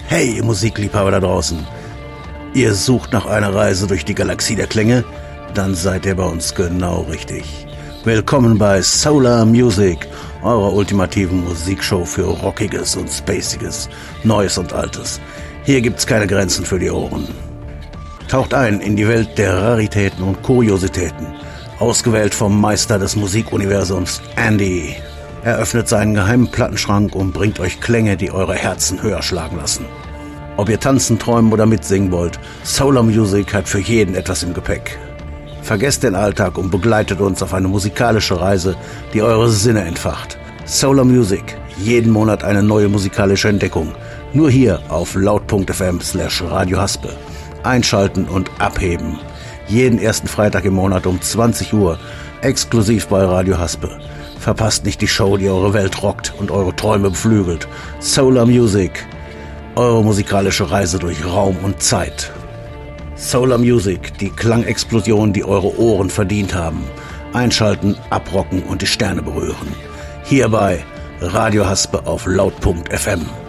Hey, ihr Musikliebhaber da draußen. Ihr sucht nach einer Reise durch die Galaxie der Klänge? Dann seid ihr bei uns genau richtig. Willkommen bei Solar Music, eurer ultimativen Musikshow für Rockiges und Spaciges, Neues und Altes. Hier gibt's keine Grenzen für die Ohren. Taucht ein in die Welt der Raritäten und Kuriositäten. Ausgewählt vom Meister des Musikuniversums, Andy. Er öffnet seinen geheimen Plattenschrank und bringt euch Klänge, die eure Herzen höher schlagen lassen. Ob ihr tanzen, träumen oder mitsingen wollt, Solar Music hat für jeden etwas im Gepäck. Vergesst den Alltag und begleitet uns auf eine musikalische Reise, die eure Sinne entfacht. Solar Music, jeden Monat eine neue musikalische Entdeckung. Nur hier auf laut.fm/radiohaspe. Einschalten und abheben. Jeden ersten Freitag im Monat um 20 Uhr, exklusiv bei Radio Haspe. Verpasst nicht die Show, die eure Welt rockt und eure Träume beflügelt. Solar Music, eure musikalische Reise durch Raum und Zeit. Solar Music, die Klangexplosion, die eure Ohren verdient haben. Einschalten, abrocken und die Sterne berühren. Hier bei Radio Haspe auf laut.fm.